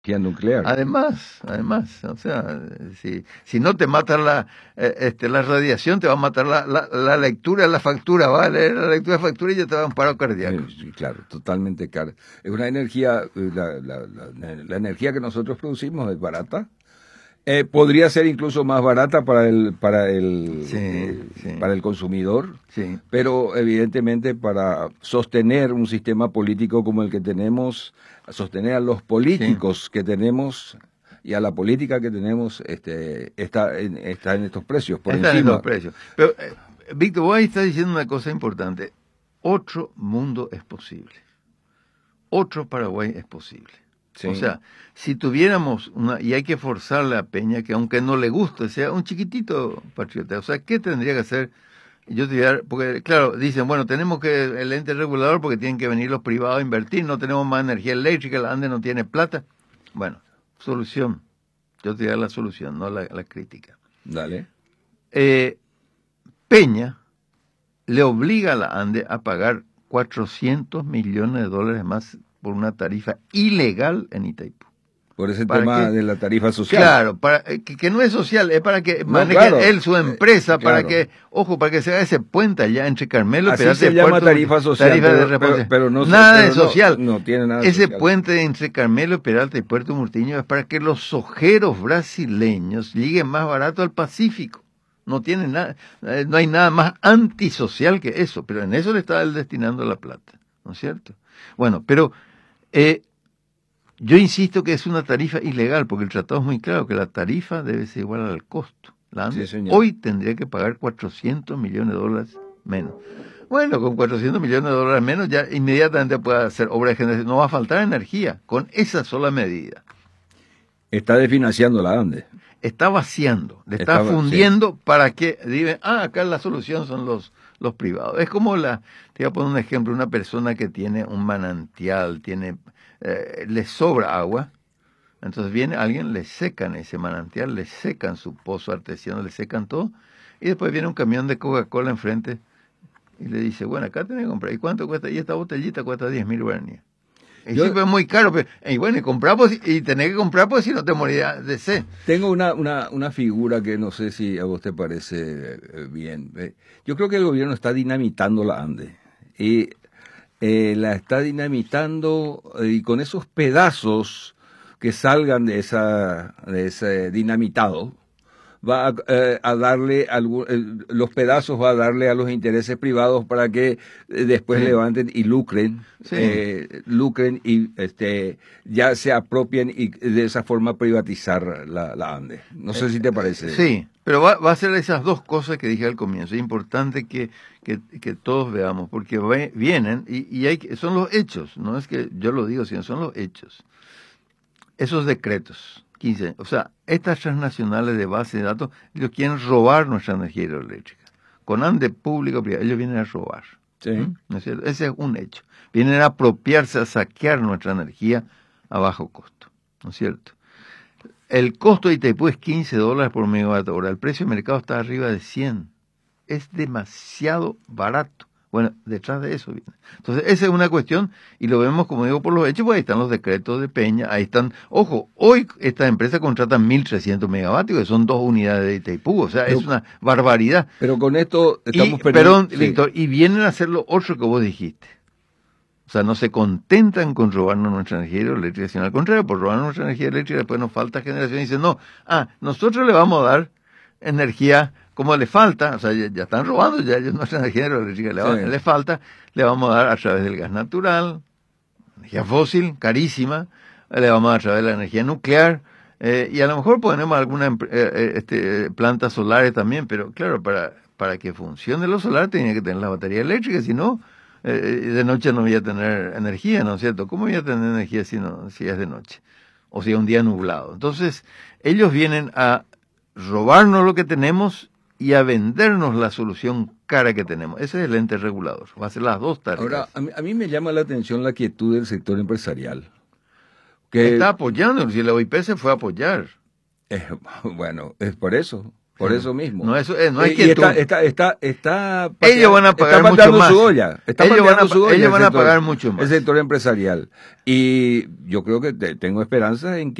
energía nuclear. Además, o sea, si no te mata la radiación, te va a matar la lectura, la factura, va a leer la lectura de factura y ya te va a un paro cardíaco. Sí, claro, totalmente cara. Es una energía, la energía que nosotros producimos es barata. Podría ser incluso más barata para el consumidor, sí. Pero evidentemente para sostener un sistema político como el que tenemos, sostener a los políticos que tenemos y a la política que tenemos, está en estos precios, por encima. En estos precios. Pero, Víctor, vos ahí estás diciendo una cosa importante. Otro mundo es posible. Otro Paraguay es posible. Sí. O sea, si tuviéramos y hay que forzarle a Peña que aunque no le guste, sea un chiquitito patriota. O sea, ¿qué tendría que hacer? Yo te diría, porque claro, dicen, bueno, tenemos que el ente regulador porque tienen que venir los privados a invertir, no tenemos más energía eléctrica, la ANDE no tiene plata. Bueno, solución. Yo te diría la solución, no la crítica. Dale. Peña le obliga a la ANDE a pagar $400 millones más por una tarifa ilegal en Itaipú. Por ese tema de la tarifa social. Claro, que no es social, es para que maneje él su empresa, para que se haga ese puente allá entre Carmelo y Peralta. Así se llama tarifa social, pero no nada de social. No tiene nada ese social. Puente entre Carmelo y Peralta y Puerto Murtiño es para que los sojeros brasileños lleguen más barato al Pacífico. No tiene nada, no hay nada más antisocial que eso, pero en eso le está él destinando la plata, ¿no es cierto? Bueno, pero yo insisto que es una tarifa ilegal, porque el tratado es muy claro que la tarifa debe ser igual al costo. La ANDE hoy tendría que pagar $400 millones menos. Bueno, con $400 millones menos ya inmediatamente puede hacer obra de generación. No va a faltar energía con esa sola medida. Está desfinanciando la ANDE. Está vaciando, le está fundiendo para que digan, acá la solución son los privados. Es como te voy a poner un ejemplo, una persona que tiene un manantial, le sobra agua, entonces viene alguien, le secan ese manantial, le secan su pozo artesiano, le secan todo, y después viene un camión de Coca-Cola enfrente y le dice, bueno, acá tenés que comprar, ¿y cuánto cuesta? Y esta botellita cuesta 10.000 guaraníes. Y sí, es muy caro, pero y compramos y tenés que comprar porque si no te morirás de sed. Tengo una figura que no sé si a vos te parece bien. Yo creo que el gobierno está dinamitando la ANDE. Y la está dinamitando y con esos pedazos que salgan de ese dinamitado, va a darle los pedazos, va a darle a los intereses privados para que después levanten y lucren, lucren y ya se apropien y de esa forma privatizar la ANDE. No sé si te parece. Sí, pero va a ser esas dos cosas que dije al comienzo. Es importante que todos veamos, porque vienen y son los hechos, no es que yo lo digo, sino son los hechos. Esos decretos. 15. O sea, estas transnacionales de base de datos, ellos quieren robar nuestra energía hidroeléctrica. Con ANDE público privado, ellos vienen a robar. Sí. ¿No es cierto? Ese es un hecho. Vienen a apropiarse, a saquear nuestra energía a bajo costo. ¿No es cierto? El costo de Itaipú es $15 por megavatio hora. El precio de mercado está arriba de 100. Es demasiado barato. Bueno, detrás de eso viene. Entonces, esa es una cuestión, y lo vemos, como digo, por los hechos, pues ahí están los decretos de Peña, ahí están, ojo, hoy esta empresa contrata 1.300 megavatios, que son 2 unidades de Itaipú, o sea, es una barbaridad. Pero con esto estamos perdiendo... Perdón, Víctor, y vienen a hacer lo otro que vos dijiste. O sea, no se contentan con robarnos nuestra energía eléctrica, sino al contrario, por robarnos nuestra energía eléctrica, después nos falta generación, y dicen, no, nosotros le vamos a dar energía como le falta, o sea, ya están robando, ya ellos nuestra energía eléctrica le falta, le vamos a dar a través del gas natural, energía fósil, carísima, le vamos a dar a través de la energía nuclear, y a lo mejor ponemos algunas plantas solares también, pero claro, para que funcione lo solar tenía que tener la batería eléctrica, si no, de noche no voy a tener energía, ¿no es cierto? ¿Cómo voy a tener energía si es de noche? O si es un día nublado. Entonces, ellos vienen a robarnos lo que tenemos y a vendernos la solución cara que tenemos. Ese es el ente regulador. Va a ser las dos tareas. Ahora, a mí me llama la atención la quietud del sector empresarial. Que está apoyando, si la OIP se fue a apoyar. Bueno, es por eso. por eso mismo. No, eso no es Y que ellos van a pagar mucho más. Ellos van a pagar mucho más. El sector empresarial. Y yo creo que tengo esperanza en